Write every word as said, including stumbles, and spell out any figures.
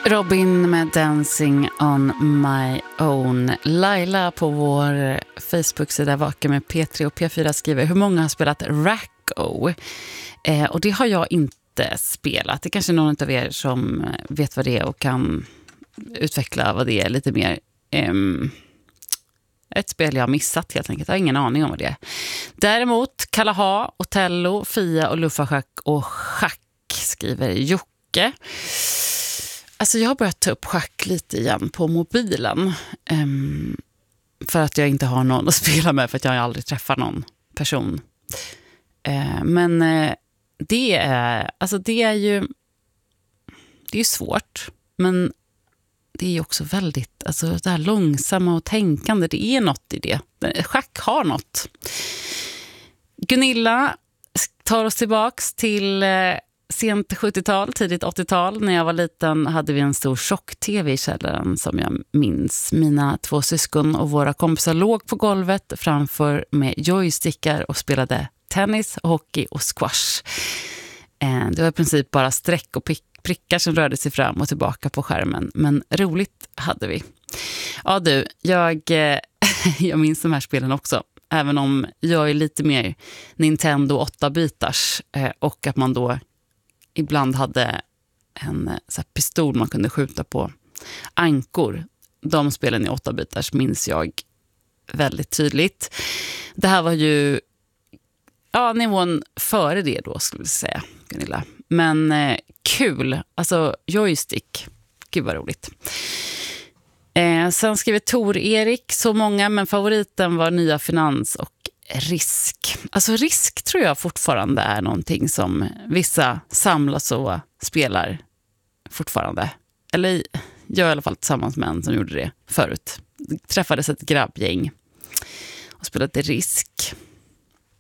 Robin med Dancing on my own. Laila på vår Facebook-sida Vaka med P tre och P fyra skriver hur många har spelat Racco. Eh, och det har jag inte spelat. Det är kanske någon av er som vet vad det är och kan utveckla vad det är lite mer. Eh, ett spel jag har missat helt enkelt. Jag har ingen aning om vad det är. Däremot Kalaha, Otello, Fia och Luffarschack och Schack skriver Jocke. Alltså jag har börjat ta upp schack lite igen på mobilen. Um, för att jag inte har någon att spela med. För att jag aldrig träffar någon person. Uh, men uh, det är alltså det är ju det är ju svårt. Men det är ju också väldigt alltså det här långsamma och tänkande. Det är något i det. Schack har något. Gunilla tar oss tillbaks till uh, sent sjuttiotal, tidigt åttiotal. När jag var liten hade vi en stor tjock-tv i källaren som jag minns. Mina två syskon och våra kompisar låg på golvet framför med joystickar och spelade tennis, hockey och squash. Det var i princip bara streck och prickar som rörde sig fram och tillbaka på skärmen. Men roligt hade vi. Ja du, jag, jag minns de här spelen också. Även om jag är lite mer Nintendo åtta-bitars och att man då ibland hade en så här pistol man kunde skjuta på ankor. De spelen i åtta-bitars minns jag väldigt tydligt. Det här var ju ja, nivån före det då skulle jag säga, Gunilla. Men eh, kul, alltså joystick. Gud vad roligt. Eh, sen skriver Tor-Erik så många, men favoriten var Nya Finans och Risk. Alltså risk tror jag fortfarande är någonting som vissa samlas och spelar fortfarande. Eller jag i alla fall tillsammans med en som gjorde det förut. Det träffades ett grabbgäng och spelade Risk.